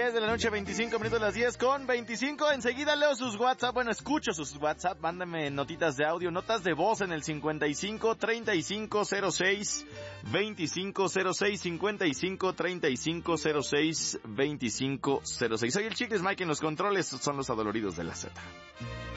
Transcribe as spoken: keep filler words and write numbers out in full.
diez de la noche, veinticinco minutos, las diez con veinticinco. Enseguida leo sus WhatsApp, bueno, escucho sus WhatsApp, mándame notitas de audio, notas de voz en el cincuenta y cinco, treinta y cinco, cero seis, veinticinco cero seis, cincuenta y cinco, treinta y cinco, cero seis, veinticinco cero seis. Soy el Chicles Mike en los controles, son los adoloridos de la Z.